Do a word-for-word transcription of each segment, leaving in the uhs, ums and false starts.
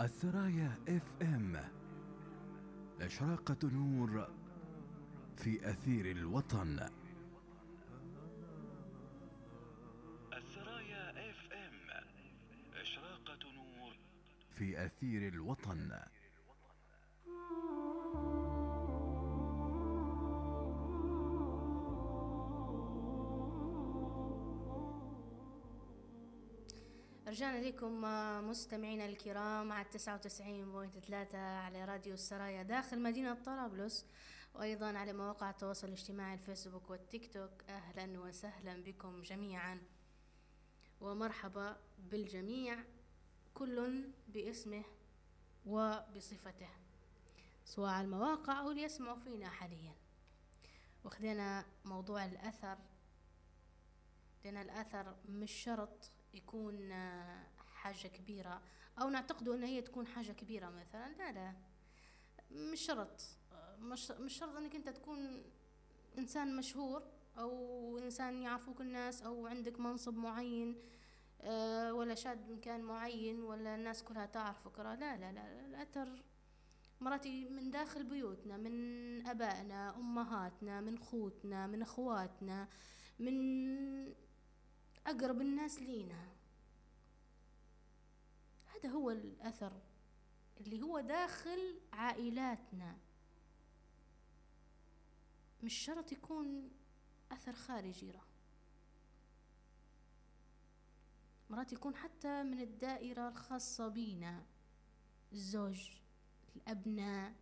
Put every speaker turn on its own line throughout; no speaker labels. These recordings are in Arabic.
السرايا اف ام، إشراقة نور في أثير الوطن. السرايا اف ام، إشراقة نور في أثير الوطن.
رجعنا لكم مستمعينا الكرام على تسعة وتسعين فاصلة ثلاثة على راديو السرايا داخل مدينة طرابلس، وأيضا على مواقع التواصل الاجتماعي الفيسبوك والتيك توك. أهلا وسهلا بكم جميعا ومرحبا بالجميع، كل باسمه وبصفته، سواء على المواقع أو اللي يسمعوا فينا حاليا. وخذنا موضوع الأثر، لأن الأثر مش شرط يكون حاجة كبيرة أو نعتقدوا أن هي تكون حاجة كبيرة مثلا. لا لا، مش شرط مش, مش شرط أنك أنت تكون إنسان مشهور أو إنسان يعرفوك الناس أو عندك منصب معين ولا شاد مكان معين ولا الناس كلها تعرفك. لا لا لا، الأثر مراتي من داخل بيوتنا، من أبائنا أمهاتنا، من خوتنا، من أخواتنا، من أقرب الناس لينا. هذا هو الأثر اللي هو داخل عائلاتنا، مش شرط يكون أثر خارجي، مرات يكون حتى من الدائرة الخاصة بينا، الزوج، الأبناء،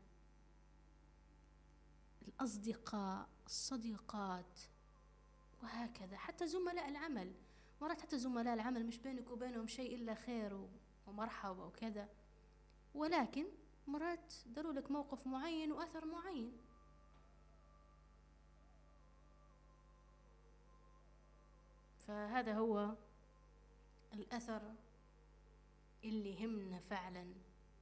الأصدقاء، الصديقات، وهكذا. حتى زملاء العمل، مرات حتى زملاء العمل مش بينك وبينهم شيء إلا خير ومرحبا وكذا، ولكن مرات داروا لك موقف معين وأثر معين. فهذا هو الأثر اللي يهمنا فعلا.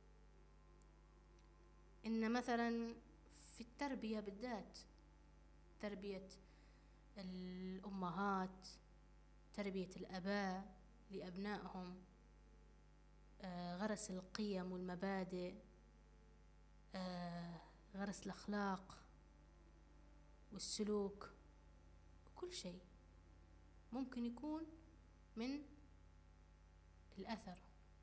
إن مثلا في التربية بالذات، تربية الأمهات، تربية الآباء لأبنائهم، آه، غرس القيم والمبادئ، آه، غرس الأخلاق والسلوك، كل شيء ممكن يكون من الأثر.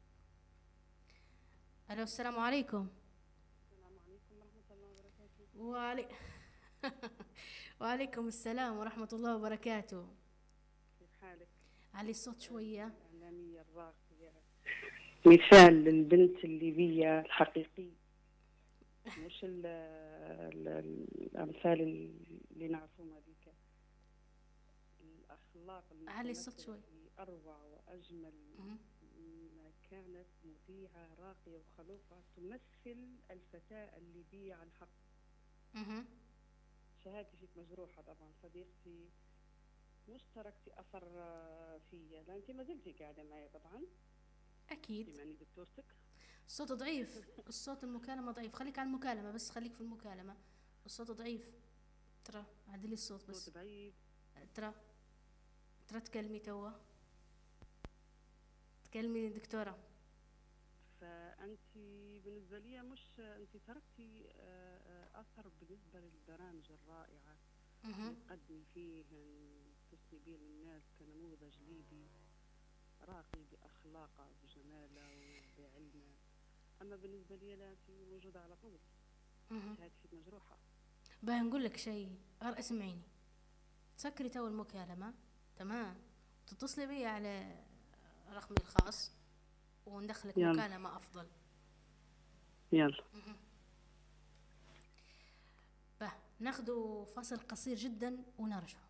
ألو، السلام عليكم.
السلام عليكم ورحمة الله وبركاته.
وعلي... وعليكم السلام ورحمة الله وبركاته.
كيف حالك؟
علي الصوت شوية.
الإعلامية الراقية، مثال للبنت الليبية الحقيقية، مش ال ال الأمثال اللي نعرفهم هذيك. الأخلاق
علي الصوت شوي.
أروع وأجمل ما كانت مذيعة راقية وخلوقة تمثل الفتاة الليبية عن حق.
اها،
شهادتي فيك مجروحة طبعا صديقتي، مش تركتي أثر فيا، لا أنت ما زلتي قاعدة معي طبعا
أكيد.
بما أني دكتورتك.
الصوت ضعيف، الصوت المكالمة ضعيف، خليك على المكالمة بس، خليك في المكالمة. الصوت ضعيف ترى، عدلي الصوت بس.
صوت ضعيف
ترى ترى تكلمي توا، تكلمي دكتورة.
فأنت بالنسبة لي مش أنت تركتي أثر بالنسبة للبرامج الرائعة اللي تقدمي فيه تسمي بيه للناس كنموذج ليبي راقي بأخلاقه بجماله وبعلمه. أما بالنسبة لي لا، أنت موجودة على طول، شهادتك مجروحة.
باهي نقول لك شيء، اسمعيني، تسكري تو المكالمة تمام، تتصلي بي على رقمي الخاص وندخلك يلا. مكالمة أفضل.
يلا
به ناخذ فاصل قصير جدا ونرجع.